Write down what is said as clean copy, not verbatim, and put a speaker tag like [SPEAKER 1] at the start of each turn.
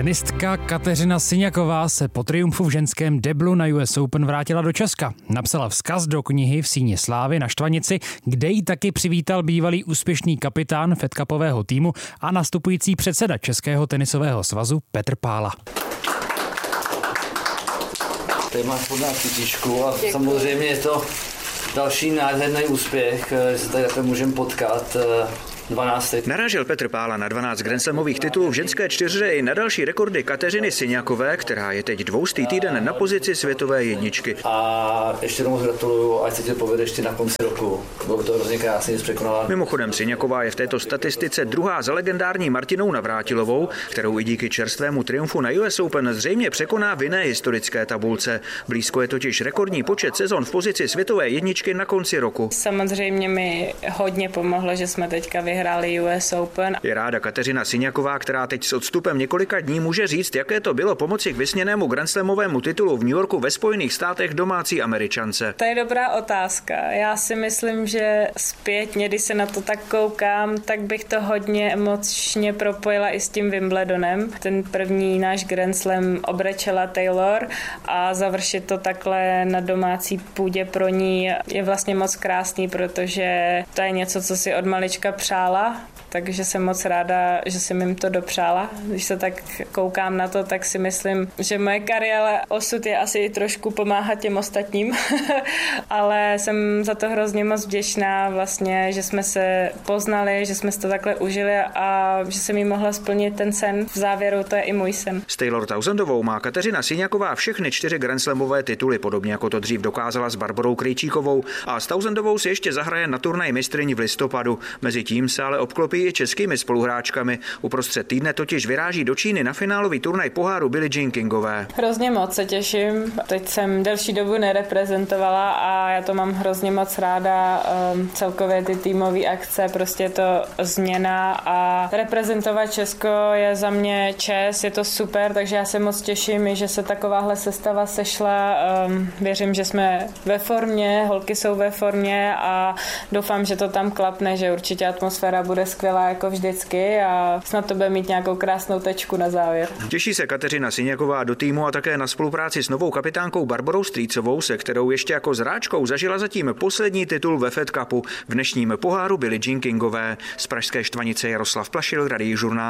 [SPEAKER 1] Tenistka Kateřina Syňaková se po triumfu v ženském deblu na US Open vrátila do Česka. Napsala vzkaz do knihy V síni slávy na Štvanici, kde ji taky přivítal bývalý úspěšný kapitán Fed Cupového týmu a nastupující předseda Českého tenisového svazu Petr Pála.
[SPEAKER 2] Tady máš pod nás kytičku a samozřejmě je to další nádherný úspěch, že se tady takhle můžeme potkat. 12.
[SPEAKER 3] Narážel Petr Pála na 12 grandslamových titulů v ženské čtyřhře i na další rekordy Kateřiny Syňakové, která je teď 200. týden na pozici světové jedničky.
[SPEAKER 2] A ještě tomu gratuluju, ať se ti povede ještě na konci roku. Bylo by to hrozně krásně, že jsi překonala.
[SPEAKER 3] Mimochodem Syňaková je v této statistice druhá za legendární Martinou Navrátilovou, kterou i díky čerstvému triumfu na US Open zřejmě překoná v jiné historické tabulce. Blízko je totiž rekordní počet sezon v pozici světové jedničky na konci roku.
[SPEAKER 4] Samozřejmě mi hodně pomohlo, že jsme teďka vyhráli US Open.
[SPEAKER 3] Je ráda Kateřina Syňaková, která teď s odstupem několika dní může říct, jaké to bylo pomoci k vysněnému grandslamovému titulu v New Yorku ve Spojených státech domácí Američance.
[SPEAKER 4] To je dobrá otázka. Já si myslím, že zpětně, když se na to tak koukám, tak bych to hodně emočně propojila i s tím Wimbledonem. Ten první náš Grand Slam obrečela Taylor a završit to takhle na domácí půdě pro ní je vlastně moc krásný, protože to je něco, co si od malička přála, takže jsem moc ráda, že jsem jim to dopřála. Když se tak koukám na to, tak si myslím, že moje kariéra osud je asi i trošku pomáhat těm ostatním, ale jsem za to hrozně moc vděčná vlastně, že jsme se poznali, že jsme si to takhle užili a že jsem jí mohla splnit ten sen. V závěru to je i můj sen.
[SPEAKER 3] S Taylor Tousendovou má Kateřina Syňaková všechny 4 grandslamové tituly, podobně jako to dřív dokázala s Barborou Krejčíkovou, a s Tousendovou si ještě zahraje na turnaj mistryň v listopadu. Mezitím se ale obklopí i českými spoluhráčkami. Uprostřed týdne totiž vyráží do Číny na finálový turnaj poháru Billie Jean Kingové.
[SPEAKER 4] Hrozně moc se těším. Teď jsem delší dobu nereprezentovala a já to mám hrozně moc ráda. Celkově ty týmové akce, prostě je to změna a reprezentovat Česko je za mě čest, je to super, takže já se moc těším, že se takováhle sestava sešla. Věřím, že jsme ve formě, holky jsou ve formě a doufám, že to tam klapne, že určitě atmosféra bude skvělá jako vždycky a snad to bude mít nějakou krásnou tečku na závěr.
[SPEAKER 3] Těší se Kateřina Syňaková do týmu a také na spolupráci s novou kapitánkou Barborou Strýcovou, se kterou ještě jako zráčkou zažila zatím poslední titul ve Fed Cupu v dnešním poháru Billie Jean Kingové. Z pražské Štvanice Jaroslav Plašil, Radiožurnál.